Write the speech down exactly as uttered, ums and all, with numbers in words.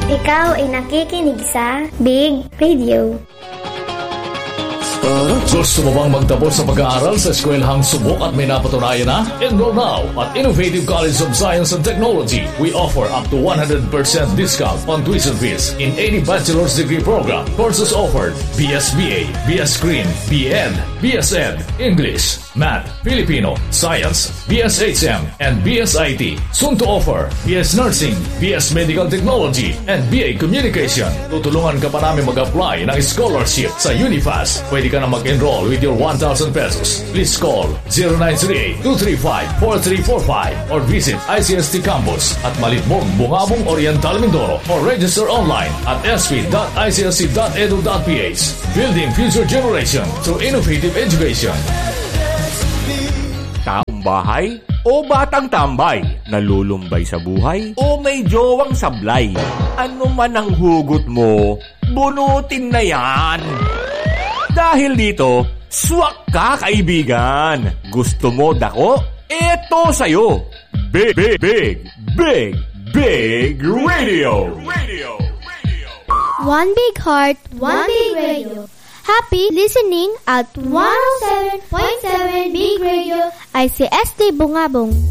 Ikaw ay nakikinig sa Big Radio. Gusto mo bang magtapos sa pag-aaral sa eskwelahang subok at may napatunayan na? Enroll now at Innovative College of Science and Technology. We offer up to one hundred percent discount on tuition fees in any bachelor's degree program. Courses offered: B S B A, B S Green, B Ed, B S Ed, English, Math, Filipino, Science, B S H M, and B S I T. Soon to offer B S Nursing, B S Medical Technology, and B A Communication. Tutulungan ka pa namin mag-apply ng scholarship sa Unifast. Pwede ka na mag-enroll with your one thousand pesos. Please call zero nine three eight, two three five, four three four five or visit I C S T Campus at Malitbong, Bungabong, Oriental, Mindoro or register online at s p dot i c s c dot e d u dot p h. Building future generation through innovative education. Taong bahay o batang tambay, nalulumbay sa buhay o may jowang sablay. Ano man ang hugot mo, bunutin na yan. Dahil dito, swak ka kaibigan. Gusto mo dako? Eto sa'yo. Big, big, big, big, big radio. Radio. One big heart, one big radio. Happy listening at one oh seven point seven Big Radio I C S T Bungabong.